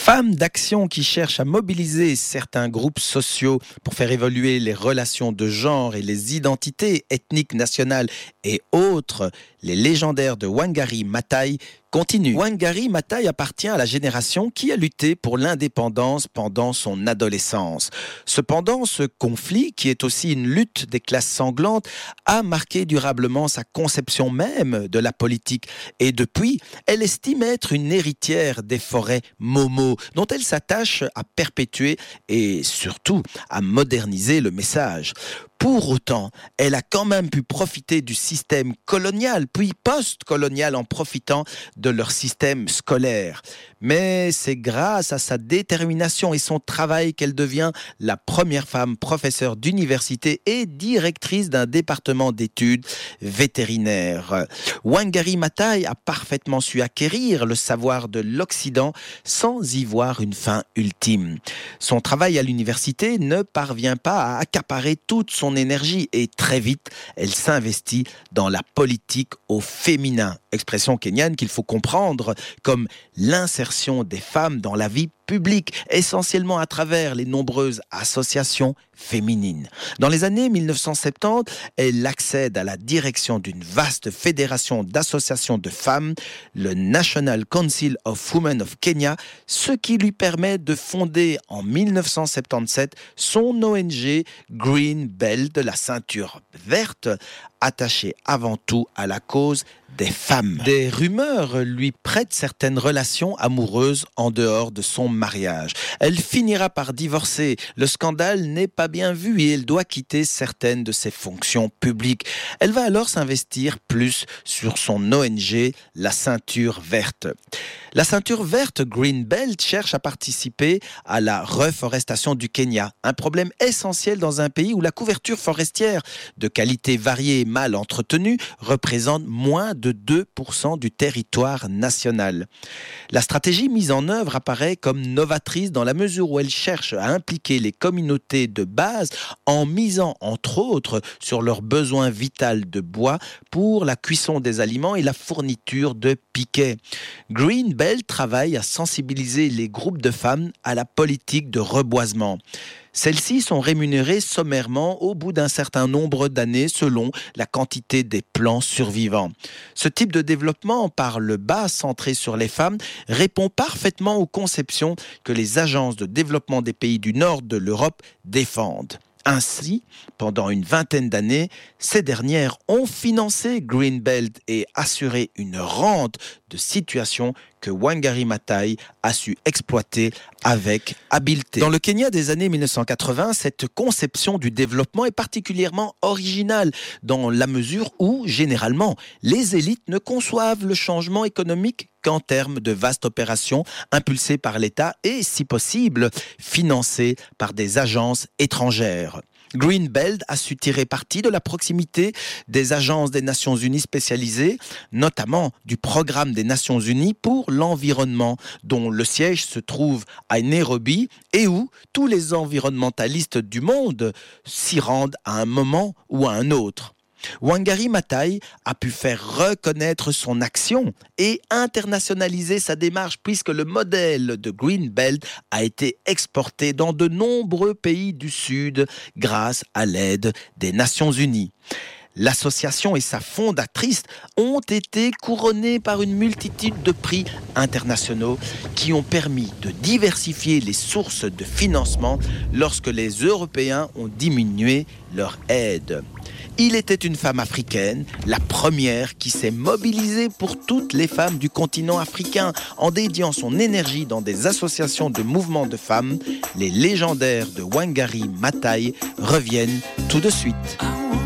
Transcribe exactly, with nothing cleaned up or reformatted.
Femmes d'action qui cherchent à mobiliser certains groupes sociaux pour faire évoluer les relations de genre et les identités ethniques, nationales et autres, les légendaires de Wangari Maathai continuent. Wangari Maathai appartient à la génération qui a lutté pour l'indépendance pendant son adolescence. Cependant, ce conflit, qui est aussi une lutte des classes sanglantes, a marqué durablement sa conception même de la politique. Et depuis, elle estime être une héritière des forêts Momo, dont elle s'attache à perpétuer et surtout à moderniser le message. Pour autant, elle a quand même pu profiter du système colonial, puis post-colonial, en profitant de leur système scolaire. Mais c'est grâce à sa détermination et son travail qu'elle devient la première femme professeure d'université et directrice d'un département d'études vétérinaires. Wangari Maathai a parfaitement su acquérir le savoir de l'Occident sans y voir une fin ultime. Son travail à l'université ne parvient pas à accaparer toute son énergie et très vite, elle s'investit dans la politique au féminin. Expression kenyane qu'il faut comprendre comme l'insertion des femmes dans la vie publique, essentiellement à travers les nombreuses associations féminines. Dans les années mille neuf cent soixante-dix, elle accède à la direction d'une vaste fédération d'associations de femmes, le National Council of Women of Kenya, ce qui lui permet de fonder en mille neuf cent soixante-dix-sept son O N G Green Belt, la ceinture verte, attachée avant tout à la cause des femmes. Des rumeurs lui prêtent certaines relations amoureuses en dehors de son mariage. Elle finira par divorcer. Le scandale n'est pas bien vu et elle doit quitter certaines de ses fonctions publiques. Elle va alors s'investir plus sur son O N G, la ceinture verte. La ceinture verte Green Belt cherche à participer à la reforestation du Kenya, un problème essentiel dans un pays où la couverture forestière de qualité variée et mal entretenue représente moins de deux pour cent du territoire national. La stratégie mise en œuvre apparaît comme novatrice dans la mesure où elle cherche à impliquer les communautés de base en misant entre autres sur leur besoin vital de bois pour la cuisson des aliments et la fourniture de piquets. Green Belt travaille à sensibiliser les groupes de femmes à la politique de reboisement. Celles-ci sont rémunérées sommairement au bout d'un certain nombre d'années selon la quantité des plants survivants. Ce type de développement par le bas centré sur les femmes répond parfaitement aux conceptions que les agences de développement des pays du nord de l'Europe défendent. Ainsi, pendant une vingtaine d'années, ces dernières ont financé Green Belt et assuré une rente de situation que Wangari Maathai a su exploiter avec habileté. Dans le Kenya des années mille neuf cent quatre-vingts, cette conception du développement est particulièrement originale dans la mesure où, généralement, les élites ne conçoivent le changement économique qu'en termes de vastes opérations impulsées par l'État et, si possible, financées par des agences étrangères. Green Belt a su tirer parti de la proximité des agences des Nations Unies spécialisées, notamment du Programme des Nations Unies pour l'environnement, dont le siège se trouve à Nairobi et où tous les environnementalistes du monde s'y rendent à un moment ou à un autre. Wangari Maathai a pu faire reconnaître son action et internationaliser sa démarche puisque le modèle de Green Belt a été exporté dans de nombreux pays du Sud grâce à l'aide des Nations Unies. L'association et sa fondatrice ont été couronnées par une multitude de prix internationaux qui ont permis de diversifier les sources de financement lorsque les Européens ont diminué leur aide. Il était une femme africaine, la première qui s'est mobilisée pour toutes les femmes du continent africain en dédiant son énergie dans des associations de mouvements de femmes. Les légendaires de Wangari Maathai reviennent tout de suite.